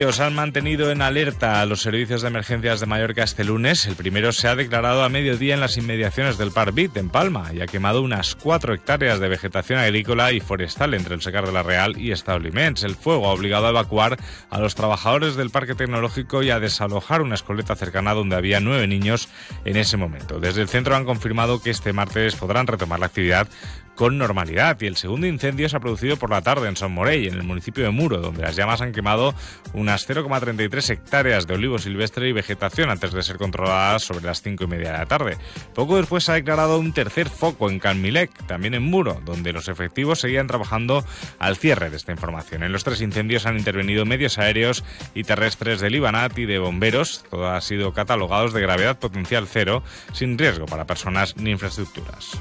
Han mantenido en alerta a los servicios de emergencias de Mallorca este lunes. El primero se ha declarado a mediodía en las inmediaciones del Parc Vic, en Palma, y ha quemado unas 4 hectáreas de vegetación agrícola y forestal entre el Secar de la Real y Establiments. El fuego ha obligado a evacuar a los trabajadores del Parque Tecnológico y a desalojar una escoleta cercana donde había 9 niños en ese momento. Desde el centro han confirmado que este martes podrán retomar la actividad con normalidad, y el segundo incendio se ha producido por la tarde en Son Morell, en el municipio de Muro, donde las llamas han quemado unas 0,33 hectáreas de olivo silvestre y vegetación antes de ser controladas sobre las 5:30 de la tarde. Poco después se ha declarado un tercer foco en Canmilec, también en Muro, donde los efectivos seguían trabajando al cierre de esta información. En los 3 incendios han intervenido medios aéreos y terrestres del IBANAT y de bomberos. Todos han sido catalogados de gravedad potencial 0, sin riesgo para personas ni infraestructuras.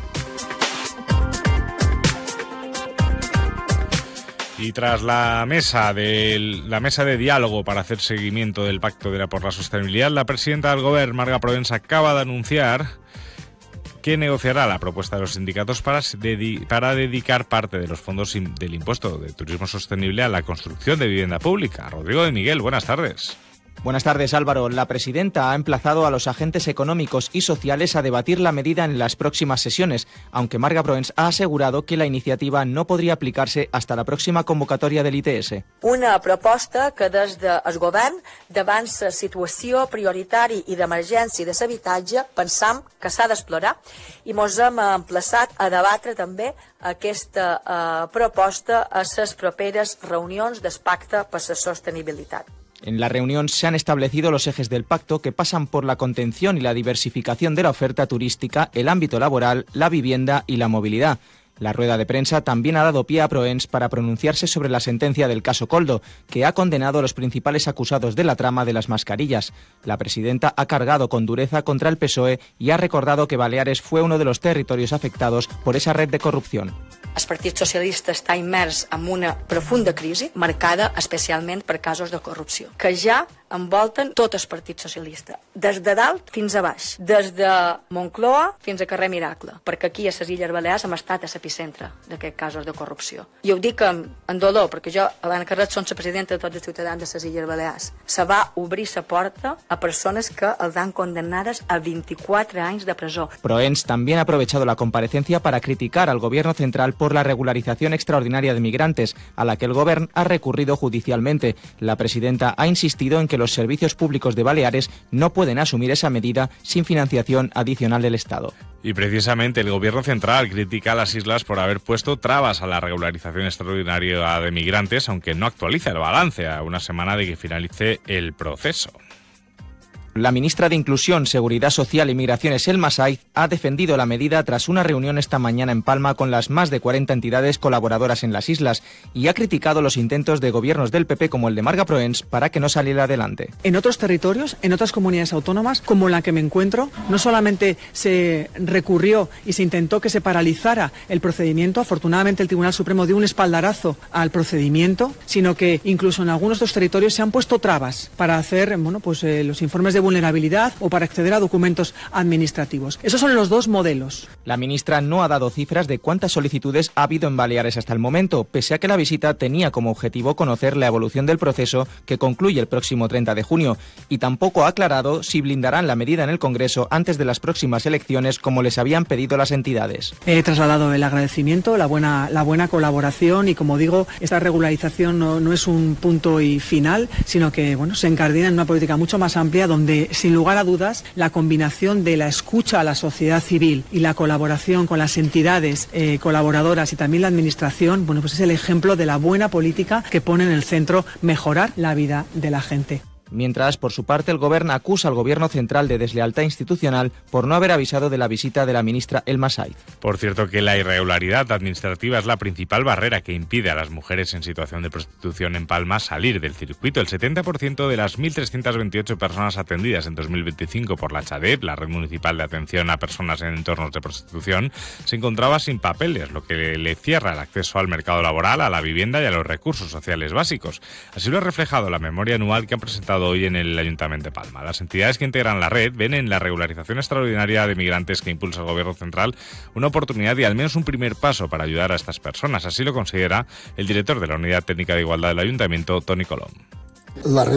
Y tras la mesa de diálogo para hacer seguimiento del Pacto por la Sostenibilidad, la presidenta del Govern, Marga Proens, acaba de anunciar que negociará la propuesta de los sindicatos para dedicar parte de los fondos del impuesto de turismo sostenible a la construcción de vivienda pública. Rodrigo de Miguel, buenas tardes. Buenas tardes, Álvaro. La presidenta ha emplazado a los agentes económicos y sociales a debatir la medida en las próximas sesiones, aunque Marga Proens ha asegurado que la iniciativa no podria aplicar-se hasta la pròxima convocatòria de l'ITS. Una proposta que des del govern, davant la situació prioritària i d'emergència de l'habitatge, pensam que s'ha d'explorar i mos hem emplaçat a debatre també aquesta proposta a les properes reunions del Pacte per la Sostenibilitat. En la reunión se han establecido los ejes del pacto que pasan por la contención y la diversificación de la oferta turística, el ámbito laboral, la vivienda y la movilidad. La rueda de prensa también ha dado pie a Proens para pronunciarse sobre la sentencia del caso Koldo, que ha condenado a los principales acusados de la trama de las mascarillas. La presidenta ha cargado con dureza contra el PSOE y ha recordado que Baleares fue uno de los territorios afectados por esa red de corrupción. El Partit Socialista està immers en una profunda crisi, marcada especialment per casos de corrupció, que ja envolten tot el Partit Socialista, des de dalt fins a baix, des de Moncloa fins a carrer Miracle, perquè aquí a les Illes Balears hem estat a l'epicentre d'aquests casos de corrupció. I ho dic amb dolor, perquè jo, Elena Carret, som la presidenta de tots els ciutadans de les Illes Balears. Se va obrir la porta a persones que els han condemnades a 24 anys de presó. Proens también ha aprovechado la comparecencia para criticar al gobierno central por la regularización extraordinaria de migrantes, a la que el Govern ha recurrido judicialmente. La presidenta ha insistido en que los servicios públicos de Baleares no pueden asumir esa medida sin financiación adicional del Estado. Y precisamente el Gobierno central critica a las islas por haber puesto trabas a la regularización extraordinaria de migrantes, aunque no actualiza el balance a una semana de que finalice el proceso. La ministra de Inclusión, Seguridad Social y Migraciones, Elma Saiz, ha defendido la medida tras una reunión esta mañana en Palma con las más de 40 entidades colaboradoras en las islas y ha criticado los intentos de gobiernos del PP como el de Marga Proens para que no saliera adelante. En otros territorios, en otras comunidades autónomas, como la que me encuentro, no solamente se recurrió y se intentó que se paralizara el procedimiento, afortunadamente el Tribunal Supremo dio un espaldarazo al procedimiento, sino que incluso en algunos de los territorios se han puesto trabas para hacer los informes de vulnerabilidad o para acceder a documentos administrativos. Esos son los dos modelos. La ministra no ha dado cifras de cuántas solicitudes ha habido en Baleares hasta el momento, pese a que la visita tenía como objetivo conocer la evolución del proceso que concluye el próximo 30 de junio, y tampoco ha aclarado si blindarán la medida en el Congreso antes de las próximas elecciones como les habían pedido las entidades. He trasladado el agradecimiento, la buena colaboración y, como digo, esta regularización no es un punto y final, sino que se encardina en una política mucho más amplia donde, sin lugar a dudas, la combinación de la escucha a la sociedad civil y la colaboración con las entidades colaboradoras y también la administración, es el ejemplo de la buena política que pone en el centro mejorar la vida de la gente. Mientras, por su parte, el Gobierno acusa al Gobierno central de deslealtad institucional por no haber avisado de la visita de la ministra Elma Saiz. Por cierto, que la irregularidad administrativa es la principal barrera que impide a las mujeres en situación de prostitución en Palma salir del circuito. El 70% de las 1.328 personas atendidas en 2025 por la CHADEP, la Red Municipal de Atención a Personas en Entornos de Prostitución, se encontraba sin papeles, lo que le cierra el acceso al mercado laboral, a la vivienda y a los recursos sociales básicos. Así lo ha reflejado la memoria anual que han presentado hoy en el Ayuntamiento de Palma. Las entidades que integran la red ven en la regularización extraordinaria de migrantes que impulsa el Gobierno central una oportunidad y al menos un primer paso para ayudar a estas personas. Así lo considera el director de la Unidad Técnica de Igualdad del Ayuntamiento, Toni Colom. La